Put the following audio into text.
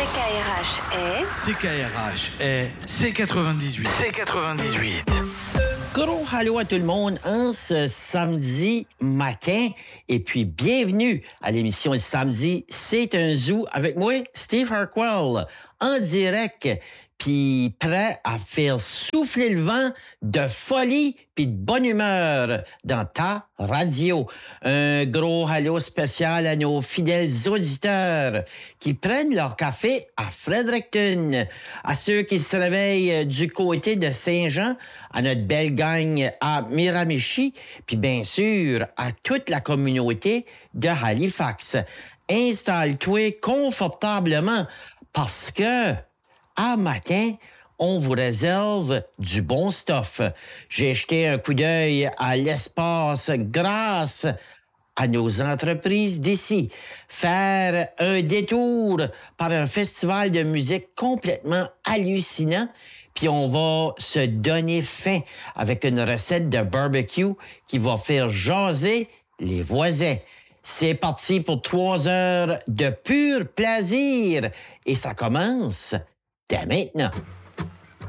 CKRH est C98. C98. Gros allô à tout le monde en ce samedi matin et puis bienvenue à l'émission Le Samedi, c'est un zoo avec moi, Steve Harquell, en direct puis prêt à faire souffler le vent de folie puis de bonne humeur dans ta radio. Un gros allô spécial à nos fidèles auditeurs qui prennent leur café à Fredericton, à ceux qui se réveillent du côté de Saint-Jean, à notre belle gang à Miramichi, puis bien sûr à toute la communauté de Halifax. Installe-toi confortablement parce que à matin, on vous réserve du bon stuff. J'ai jeté un coup d'œil à l'espace grâce à nos entreprises d'ici. Faire un détour par un festival de musique complètement hallucinant, puis on va se donner faim avec une recette de barbecue qui va faire jaser les voisins. C'est parti pour 3 heures de pur plaisir et ça commence dès maintenant.